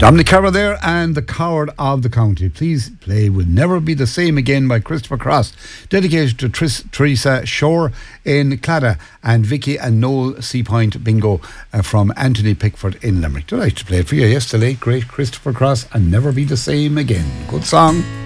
Dominic Carver there and The Coward of the County. Please play Will Never Be the Same Again by Christopher Cross, dedicated to Teresa Shore in Claddagh and Vicky and Noel Seapoint Bingo from Anthony Pickford in Limerick. Delighted to play it for you. Yes, the late great Christopher Cross and Never Be the Same Again. Good song.